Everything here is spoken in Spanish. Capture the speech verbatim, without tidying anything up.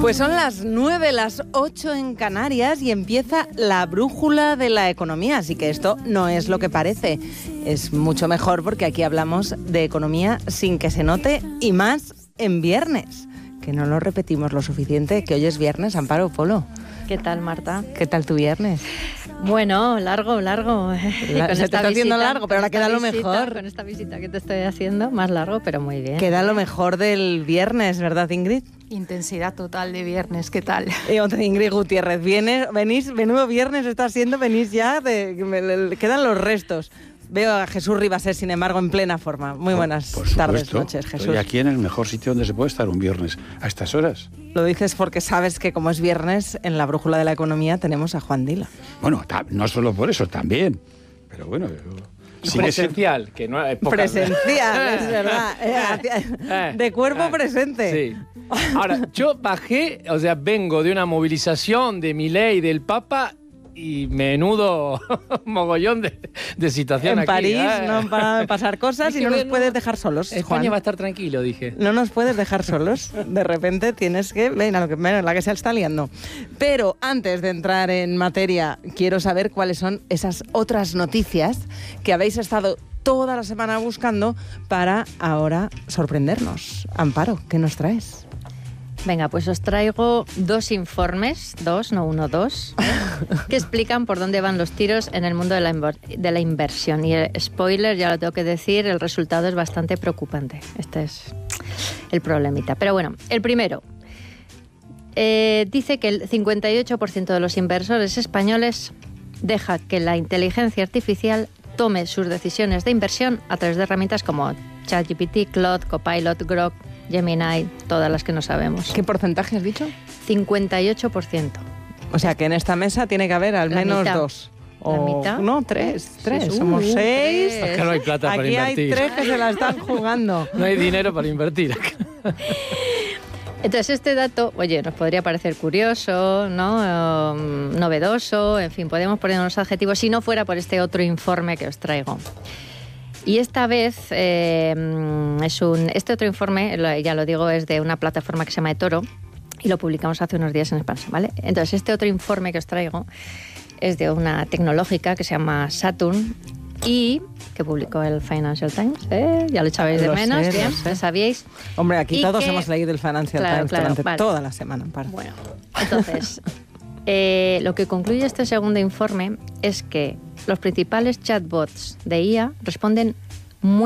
Pues son las nueve, las ocho en Canarias y empieza la brújula de la economía, así que esto no es lo que parece. Es mucho mejor porque aquí hablamos de economía sin que se note y más en viernes, que no lo repetimos lo suficiente, que hoy es viernes. Amparo Polo. ¿Qué tal, Marta? ¿Qué tal tu viernes? Bueno, largo, largo. La, se te está haciendo largo, pero ahora queda lo visita, mejor. Con esta visita que te estoy haciendo, más largo, pero muy bien. Queda lo mejor del viernes, ¿verdad, Ingrid? Intensidad total de viernes, ¿qué tal? Y otra, Ingrid Gutiérrez, vienes, venís, menudo viernes está siendo, venís ya, de, me, le, quedan los restos. Veo a Jesús Ribaser, sin embargo, en plena forma. Muy buenas por, por tardes, supuesto, noches, Jesús. Estoy aquí en el mejor sitio donde se puede estar un viernes, a estas horas. Lo dices porque sabes que como es viernes, en la brújula de la economía tenemos a Juan Dila. Bueno, ta, no solo por eso, también. Pero bueno... Sí, presencial, ser... que no es poca... Presencial, es verdad. De cuerpo presente. Sí. Ahora, yo bajé, o sea, vengo de una movilización de Milei y del Papa y menudo mogollón de, de situación en aquí. París ¿eh? no han parado de pasar cosas y no nos puedes dejar solos, España Juan. va a estar tranquilo, dije. No nos puedes dejar solos. De repente tienes que... Venga, lo que, la que se está liando. Pero antes de entrar en materia, quiero saber cuáles son esas otras noticias que habéis estado toda la semana buscando para ahora sorprendernos. Amparo, ¿qué nos traes? Venga, pues os traigo dos informes, dos, no uno, dos, ¿eh? que explican por dónde van los tiros en el mundo de la, de la inversión. Y el spoiler, ya lo tengo que decir, el resultado es bastante preocupante. Este es el problemita. Pero bueno, el primero. Eh, dice que el cincuenta y ocho por ciento de los inversores españoles deja que la inteligencia artificial tome sus decisiones de inversión a través de herramientas como ChatGPT, Claude, Copilot, Grok, Gemini, todas las que no sabemos. ¿Qué porcentaje has dicho? cincuenta y ocho por ciento. O sea que en esta mesa tiene que haber al la menos mitad. dos. ¿La o, mitad? No, tres. tres. Sí, sí. Somos Uh, seis. tres. Acá no hay plata Aquí para invertir. hay tres que se la están jugando. No hay dinero para invertir. Entonces, este dato, oye, nos podría parecer curioso, ¿no? Um, novedoso, en fin, podemos poner unos adjetivos si no fuera por este otro informe que os traigo. Y esta vez eh, es un, este otro informe, ya lo digo, es de una plataforma que se llama eToro y lo publicamos hace unos días en Expansión, ¿vale? Entonces, este otro informe que os traigo es de una tecnológica que se llama Saturn y que publicó el Financial Times, ¿eh? Ya lo echabais de Lo menos, sé, bien, lo sé. lo sabíais. Hombre, aquí Y todos que- hemos leído el Financial Claro, Times claro, durante vale. toda la semana. Amparo. Bueno, entonces, eh, lo que concluye este segundo informe es que los principales chatbots de I A responden